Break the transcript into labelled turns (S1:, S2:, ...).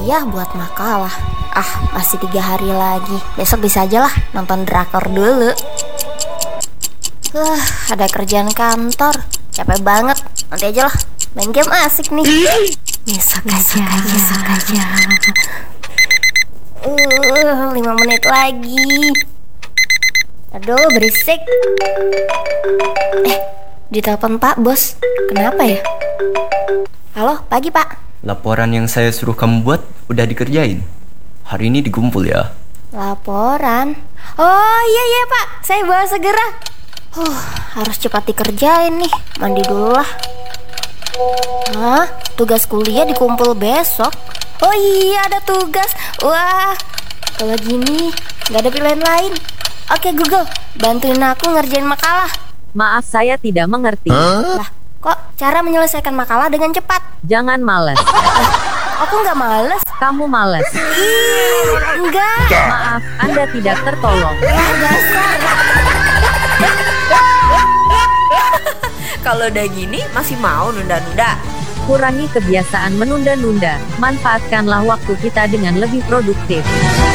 S1: kuliah buat makalah. Masih 3 hari lagi. Besok bisa aja lah nonton drakor dulu. Ada kerjaan kantor. Capek banget. Nanti aja lah. Main game asik nih. Besok aja. 5 menit lagi. Aduh, berisik. Ditelepon Pak Bos. Kenapa ya? Halo, pagi Pak.
S2: Laporan yang saya suruh kamu buat udah dikerjain. Hari ini dikumpul ya.
S1: Laporan? Oh iya Pak, saya bawa segera. Harus cepat dikerjain nih. Mandi dulu lah. Tugas kuliah dikumpul besok. Oh iya, ada tugas. Wah, kalau gini gak ada pilihan lain. Oke Google, bantuin aku ngerjain makalah.
S3: Maaf, saya tidak mengerti.
S1: Lah, kok cara menyelesaikan makalah dengan cepat?
S3: Jangan malas.
S1: Aku nggak males.
S3: Kamu malas.
S1: Enggak.
S3: Maaf, Anda tidak tertolong.
S1: Dasar.
S4: Kalau udah gini masih mau nunda-nunda.
S3: Kurangi kebiasaan menunda-nunda. Manfaatkanlah waktu kita dengan lebih produktif.